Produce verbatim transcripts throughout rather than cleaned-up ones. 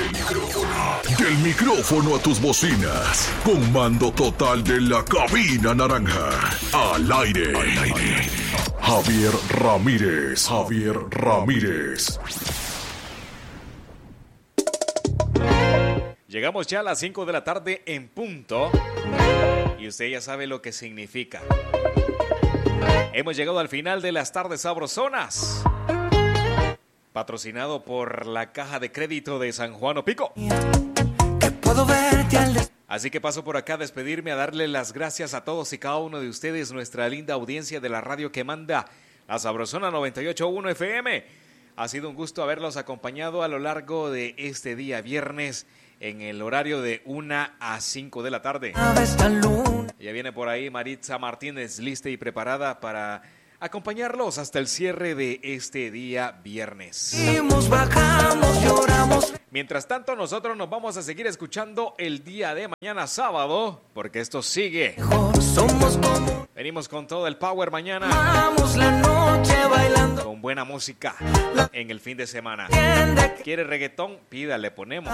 Del micrófono, del micrófono a tus bocinas. Con mando total de la cabina naranja. Al aire. Al aire. Javier Ramírez. Javier Ramírez. Llegamos ya a las cinco de la tarde en punto. Y usted ya sabe lo que significa. Hemos llegado al final de las tardes sabrosonas. Patrocinado por la Caja de Crédito de San Juan Opico. Así que paso por acá a despedirme, a darle las gracias a todos y cada uno de ustedes, nuestra linda audiencia de la radio que manda, la Sabrosona noventa y ocho punto uno F M. Ha sido un gusto haberlos acompañado a lo largo de este día viernes en el horario de una a cinco de la tarde. Ya viene por ahí Maritza Martínez, lista y preparada para acompañarlos hasta el cierre de este día viernes. Bajamos, lloramos. Mientras tanto, nosotros nos vamos a seguir escuchando el día de mañana sábado, porque esto sigue. Somos como... Venimos con todo el power mañana. Vamos la noche bailando. Con buena música en el fin de semana. ¿Quiere reggaetón? Pídale, ponemos.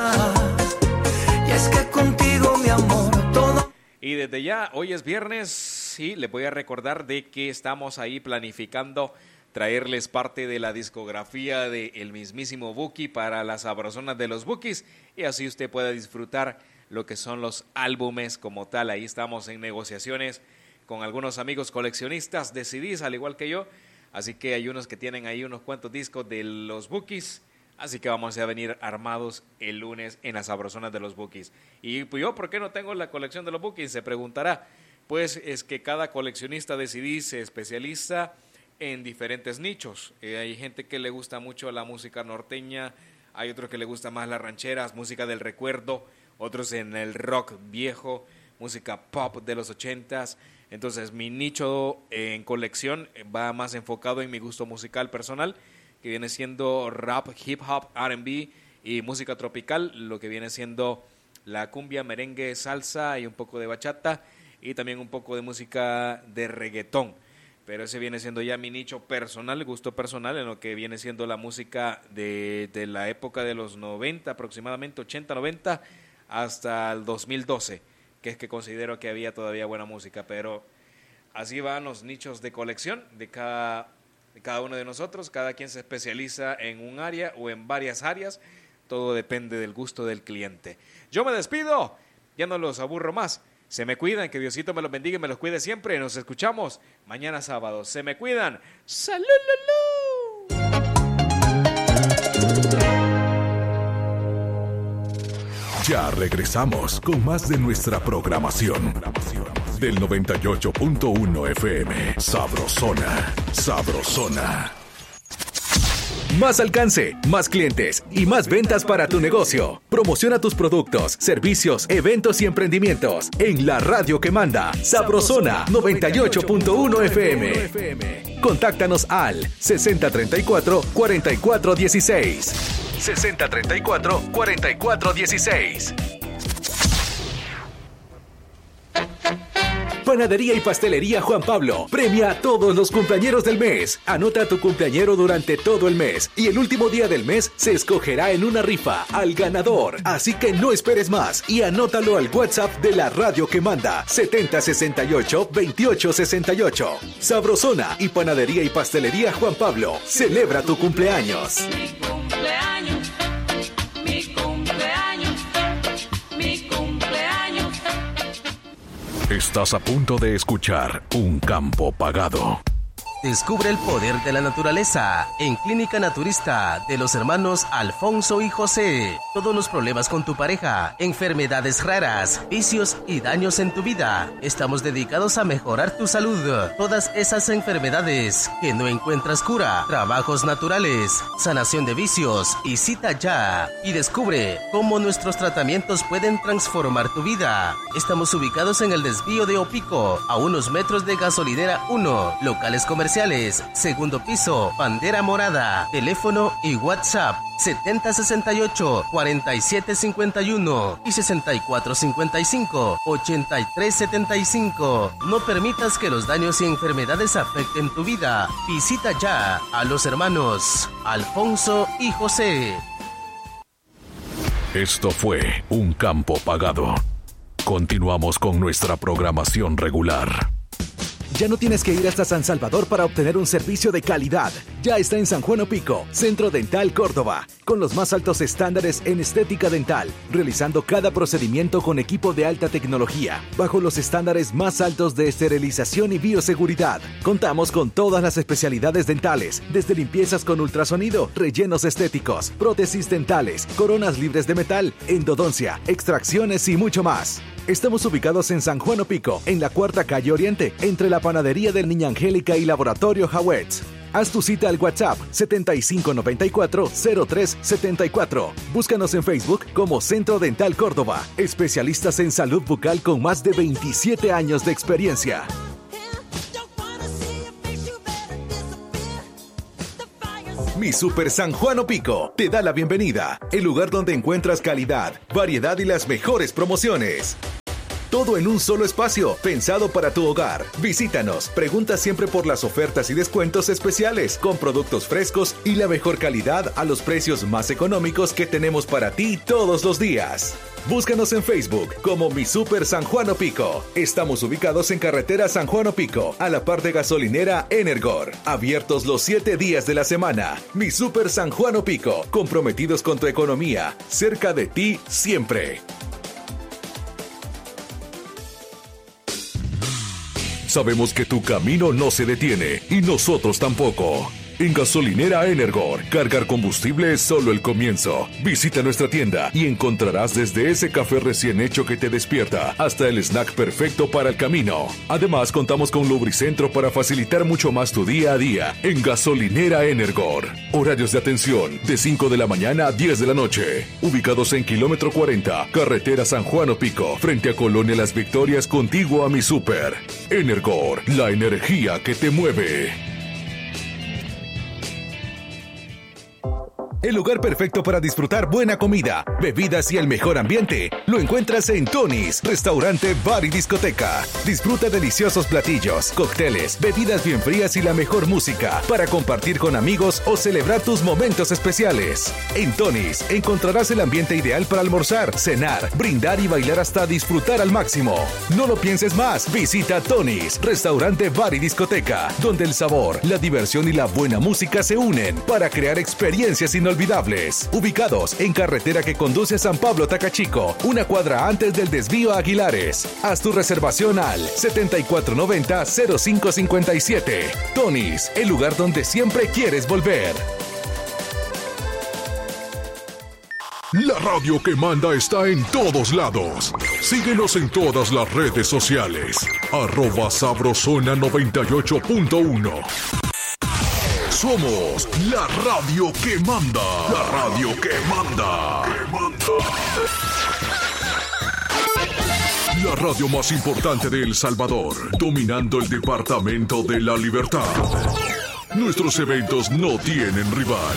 Y es que contigo, mi amor, todo... Y desde ya, hoy es viernes, sí, les voy a recordar de que estamos ahí planificando traerles parte de la discografía del mismísimo Buki para las sabrosonas de los Bukis, y así usted pueda disfrutar lo que son los álbumes como tal. Ahí estamos en negociaciones con algunos amigos coleccionistas de C Ds, al igual que yo, así que hay unos que tienen ahí unos cuantos discos de los Bukis. Así que vamos a venir armados el lunes en las sabrosonas de los Bukis. Y pues yo, ¿por qué no tengo la colección de los Bukis? Se preguntará. Pues es que cada coleccionista de C D se especializa en diferentes nichos. Eh, hay gente que le gusta mucho la música norteña, hay otros que le gusta más las rancheras, música del recuerdo, otros en el rock viejo, música pop de los ochentas. Entonces mi nicho en colección va más enfocado en mi gusto musical personal, que viene siendo rap, hip hop, R and B y música tropical, lo que viene siendo la cumbia, merengue, salsa y un poco de bachata y también un poco de música de reggaetón. Pero ese viene siendo ya mi nicho personal, gusto personal, en lo que viene siendo la música de, de la época de los noventa, aproximadamente ochenta, noventa, hasta el dos mil doce, que es que considero que había todavía buena música. Pero así van los nichos de colección de cada de cada uno de nosotros. Cada quien se especializa en un área o en varias áreas, todo depende del gusto del cliente. Yo me despido, ya no los aburro más, se me cuidan, que Diosito me los bendiga y me los cuide siempre. Nos escuchamos mañana sábado, se me cuidan. ¡Salud! Ya regresamos con más de nuestra programación del noventa y ocho punto uno F M. Sabrosona, Sabrosona. Más alcance, más clientes y más ventas para tu negocio. Promociona tus productos, servicios, eventos y emprendimientos en la radio que manda. Sabrosona noventa y ocho punto uno F M. Contáctanos al sesenta treinta y cuatro, cuarenta y cuatro dieciséis. sesenta treinta y cuatro, cuarenta y cuatro dieciséis. Panadería y Pastelería Juan Pablo premia a todos los cumpleañeros del mes. Anota a tu cumpleañero durante todo el mes y el último día del mes se escogerá en una rifa al ganador. Así que no esperes más y anótalo al WhatsApp de la radio que manda setenta sesenta y ocho, veintiocho sesenta y ocho. Sabrosona y Panadería y Pastelería Juan Pablo. Celebra tu cumpleaños. Mi cumpleaños, mi cumpleaños, mi cumpleaños. Estás a punto de escuchar Un Campo Pagado. Descubre el poder de la naturaleza en Clínica Naturista de los hermanos Alfonso y José. Todos los problemas con tu pareja, enfermedades raras, vicios y daños en tu vida. Estamos dedicados a mejorar tu salud. Todas esas enfermedades que no encuentras cura, trabajos naturales, sanación de vicios y cita ya. Y descubre cómo nuestros tratamientos pueden transformar tu vida. Estamos ubicados en el desvío de Opico, a unos metros de Gasolinera uno, locales comerciales. Segundo piso, bandera morada, teléfono y WhatsApp setenta sesenta y ocho, cuarenta y siete cincuenta y uno y sesenta y cuatro cincuenta y cinco, ochenta y tres setenta y cinco. No permitas que los daños y enfermedades afecten tu vida. Visita ya a los hermanos Alfonso y José. Esto fue Un Campo Pagado. Continuamos con nuestra programación regular. Ya no tienes que ir hasta San Salvador para obtener un servicio de calidad. Ya está en San Juan Opico, Centro Dental Córdoba, con los más altos estándares en estética dental, realizando cada procedimiento con equipo de alta tecnología, bajo los estándares más altos de esterilización y bioseguridad. Contamos con todas las especialidades dentales, desde limpiezas con ultrasonido, rellenos estéticos, prótesis dentales, coronas libres de metal, endodoncia, extracciones y mucho más. Estamos ubicados en San Juan Opico, en la Cuarta Calle Oriente, entre la Panadería del Niña Angélica y Laboratorio Hawetz. Haz tu cita al WhatsApp setenta y cinco noventa y cuatro cero tres setenta y cuatro. Búscanos en Facebook como Centro Dental Córdoba. Especialistas en salud bucal con más de veintisiete años de experiencia. Mi Super San Juan Opico te da la bienvenida, el lugar donde encuentras calidad, variedad y las mejores promociones. Todo en un solo espacio, pensado para tu hogar. Visítanos, pregunta siempre por las ofertas y descuentos especiales, con productos frescos y la mejor calidad a los precios más económicos que tenemos para ti todos los días. Búscanos en Facebook como Mi Super San Juan Opico. Estamos ubicados en carretera San Juan Opico, a la par de gasolinera Energor. Abiertos los siete días de la semana. Mi Super San Juan Opico, comprometidos con tu economía, cerca de ti siempre. Sabemos que tu camino no se detiene y nosotros tampoco. En Gasolinera Energor, cargar combustible es solo el comienzo. Visita nuestra tienda y encontrarás desde ese café recién hecho que te despierta hasta el snack perfecto para el camino. Además, contamos con Lubricentro para facilitar mucho más tu día a día en Gasolinera Energor. Horarios de atención de cinco de la mañana a diez de la noche. Ubicados en kilómetro cuarenta, carretera San Juan Opico, frente a Colonia Las Victorias, contiguo a Mi Super. Energor, la energía que te mueve. El lugar perfecto para disfrutar buena comida, bebidas y el mejor ambiente lo encuentras en Tony's, restaurante, bar y discoteca. Disfruta deliciosos platillos, cócteles, bebidas bien frías y la mejor música para compartir con amigos o celebrar tus momentos especiales. En Tony's encontrarás el ambiente ideal para almorzar, cenar, brindar y bailar hasta disfrutar al máximo. No lo pienses más, visita Tony's, restaurante, bar y discoteca, donde el sabor, la diversión y la buena música se unen para crear experiencias inolvidables. Olvidables, ubicados en carretera que conduce a San Pablo Tacachico, una cuadra antes del desvío a Aguilares. Haz tu reservación al setenta y cuatro noventa cero cinco cincuenta y siete. Tony's, el lugar donde siempre quieres volver. La radio que manda está en todos lados. Síguenos en todas las redes sociales. Arroba Sabrosona noventa y ocho punto uno. Somos la radio que manda. La radio que manda. Que manda. La radio más importante de El Salvador, dominando el departamento de La Libertad. Nuestros eventos no tienen rival.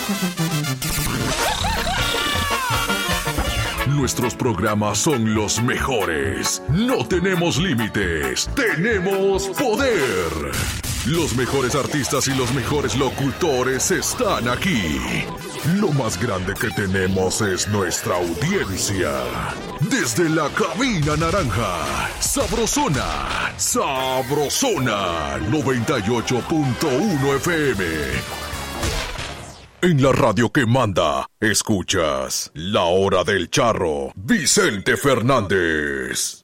Nuestros programas son los mejores. No tenemos límites. Tenemos poder. Los mejores artistas y los mejores locutores están aquí. Lo más grande que tenemos es nuestra audiencia. Desde la cabina naranja, Sabrosona, Sabrosona noventa y ocho punto uno F M. En la radio que manda, escuchas La Hora del Charro, Vicente Fernández.